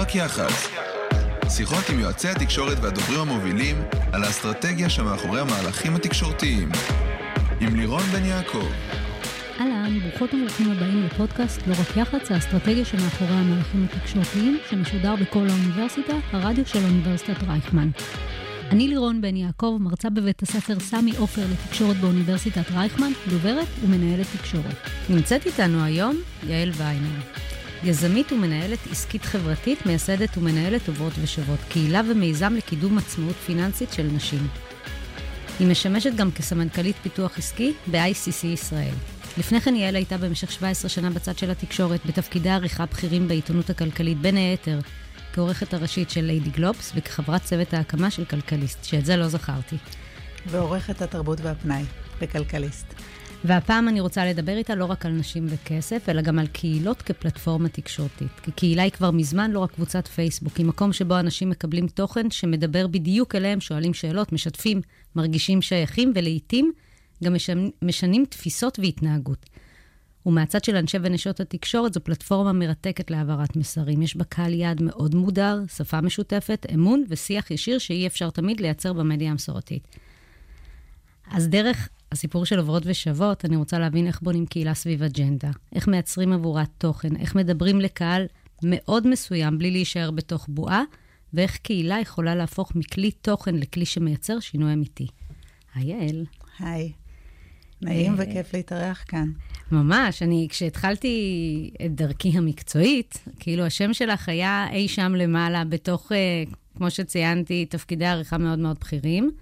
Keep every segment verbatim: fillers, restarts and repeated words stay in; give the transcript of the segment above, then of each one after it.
רק יח"צ. שיחות עם יועצי התקשורת והדוברים המובילים על האסטרטגיה שמאחורי המהלכים התקשורתיים. עם לירון בן יעקב. אהלן, ברוכות וברוכים הבאים לפודקאסט לא רק יח"צ, האסטרטגיה שמאחורי המהלכים התקשורתיים, שמשודר בכל האוניברסיטה, הרדיו של אוניברסיטת רייכמן. אני לירון בן יעקב, מרצה בבית הספר סמי עופר לתקשורת באוניברסיטת רייכמן, דוברת ומנהלת תקשורת. נמצאת איתנו היום יעל ויינר. יזמית ומנהלת עסקית חברתית, מייסדת ומנהלת עוברות ושוות, קהילה ומיזם לקידום עצמאות פיננסית של נשים. היא משמשת גם כסמנכ"לית פיתוח עסקי ב-איי סי סי ישראל. לפני כן יעל הייתה במשך שבע עשרה שנה בצד של התקשורת, בתפקידי עריכה בכירים בעיתונות הכלכלית, בין היתר כעורכת הראשית של ליידי גלובס וכחברת צוות ההקמה של כלכליסט, שאת זה לא זכרתי. ועורכת התרבות והפנאי בכלכליסט. והפעם אני רוצה לדבר איתה לא רק על נשים וכסף, אלא גם על קהילות כפלטפורמה תקשורתית. כי קהילה היא כבר מזמן לא רק קבוצת פייסבוק, היא מקום שבו אנשים מקבלים תוכן שמדבר בדיוק אליהם, שואלים שאלות, משתפים, מרגישים שייכים, ולעיתים גם משנים תפיסות והתנהגות. ומהצד של אנשי ונשות התקשורת, זו פלטפורמה מרתקת להעברת מסרים. יש בה קהל יעד מאוד מודר, שפה משותפת, אמון ושיח ישיר שאי אפשר תמיד לייצר במדיה המסורתית. אז דרך הסיפור של עוברות ושוות, אני רוצה להבין איך בונים קהילה סביב אג'נדה, איך מייצרים עבורת תוכן, איך מדברים לקהל מאוד מסוים בלי להישאר בתוך בועה, ואיך קהילה יכולה להפוך מכלי תוכן לכלי שמייצר שינוי אמיתי. היי יעל. היי. נעים וכיף להתארח כאן. ממש, אני כשהתחלתי את דרכי המקצועית, כאילו השם שלך היה אי שם למעלה בתוך, כמו שציינתי, תפקידי עריכה מאוד מאוד בכירים,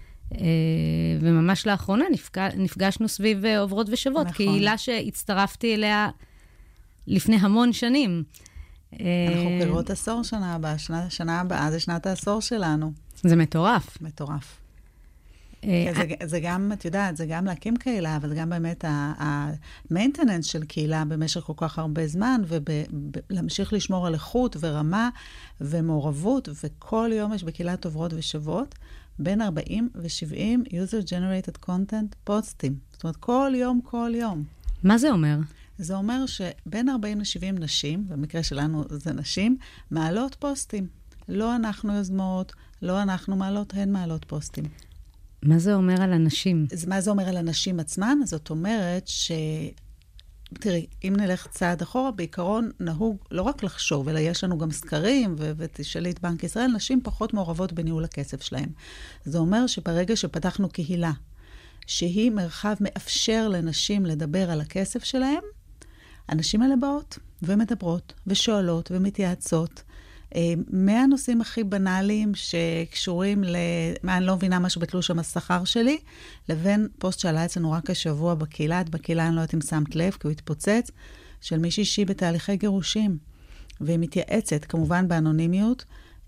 וממש לאחרונה נפגשנו סביב עוברות ושוות, נכון. קהילה שהצטרפתי אליה לפני המון שנים. אנחנו קרבות עשור שנה הבאה, שנה, שנה הבאה זה שנת העשור שלנו. זה מטורף. מטורף. זה, זה גם, את יודעת, זה גם להקים קהילה, אבל זה גם באמת ה-maintenance של קהילה במשך כל כך הרבה זמן, ולהמשיך לשמור על איכות ורמה ומעורבות, וכל יום יש בקהילת עוברות ושוות, בין ארבעים ו-שבעים user-generated content פוסטים. זאת אומרת, כל יום, כל יום. מה זה אומר? זה אומר שבין ארבעים ל-שבעים נשים, במקרה שלנו זה נשים, מעלות פוסטים. לא אנחנו יוזמות, לא אנחנו מעלות, הן מעלות פוסטים. מה זה אומר על אנשים? אז מה זה אומר על אנשים עצמן? זאת אומרת ש... תראי, אם נלך צעד אחורה, בעיקרון נהוג לא רק לחשוב, אלא יש לנו גם סקרים, ו- ותשאלי את בנק ישראל, נשים פחות מעורבות בניהול הכסף שלהם. זה אומר שברגע שפתחנו קהילה, שהיא מרחב מאפשר לנשים לדבר על הכסף שלהם, הנשים האלה באות ומדברות ושואלות ומתייעצות, מהנושאים הכי בנאליים שקשורים למה אני לא מבינה משהו בתלוש השכר שלי, לבין פוסט שעלה אצלנו רק השבוע בקהילה, בקהילה אני לא יודעת אם שמת לב, כי הוא התפוצץ, של מישהי שהיא בתהליכי גירושים, והיא מתייעצת כמובן באנונימיות,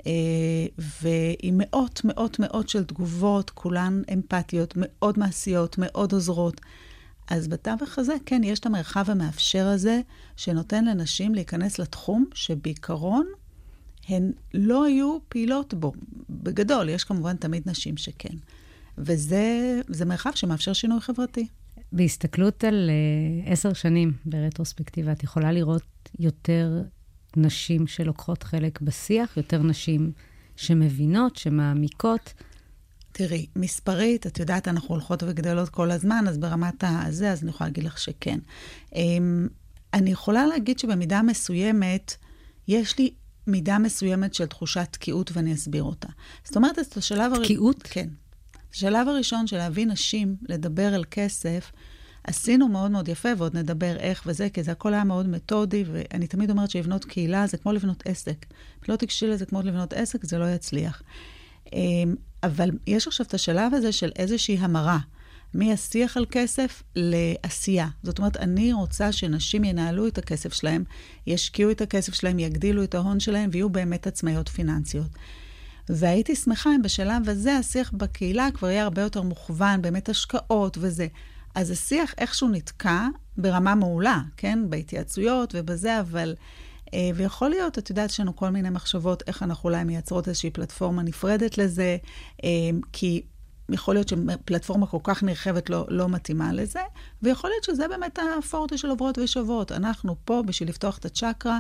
והיא מאות מאות מאות של תגובות, כולן אמפתיות, מאוד מעשיות, מאוד עוזרות. אז בתווך הזה, כן, יש את המרחב המאפשר הזה, שנותן לנשים להיכנס לתחום שבעיקרון הן לא היו פעילות בו. בגדול, יש כמובן תמיד נשים שכן. וזה זה מרחב שמאפשר שינוי חברתי. בהסתכלות על uh, עשר שנים ברטרוספקטיבה, את יכולה לראות יותר נשים שלוקחות חלק בשיח, יותר נשים שמבינות, שמעמיקות. תראי, מספרית, את יודעת, אנחנו הולכות וגדלות כל הזמן, אז ברמת הזה, אז אני יכולה להגיד לך שכן. Um, אני יכולה להגיד שבמידה מסוימת, יש לי מידה מסוימת של תחושת תקיעות, ואני אסביר אותה. זאת אומרת, את השלב... תקיעות? כן. השלב הראשון של להביא נשים לדבר על כסף, עשינו מאוד מאוד יפה, ועוד נדבר איך וזה, כי זה הכל היה מאוד מתודי, ואני תמיד אומרת שלבנות קהילה זה כמו לבנות עסק. לא תקשי לזה כמו לבנות עסק, זה לא יצליח. אבל יש עכשיו את השלב הזה של איזושהי המרה, מהשיח על כסף לעשייה. זאת אומרת, אני רוצה שנשים ינהלו את הכסף שלהם, ישקיעו את הכסף שלהם, יגדילו את ההון שלהם, ויהיו באמת עצמאיות פיננסיות. והייתי שמחה אם בשלב הזה השיח בקהילה כבר יהיה הרבה יותר מוכוון, באמת השקעות וזה. אז השיח איכשהו נתקע ברמה מעולה, כן? בהתייעצויות ובזה, אבל... ויכול להיות, את יודעת, שיש לנו כל מיני מחשבות איך אנחנו אולי מייצרות איזושהי פלטפורמה נפרדת לזה, כי יכול להיות שפלטפורמה כל כך נרחבת לא, לא מתאימה לזה, ויכול להיות שזה באמת הפורטה של עוברות ושוות. אנחנו פה בשביל לפתוח את הצ'קרה,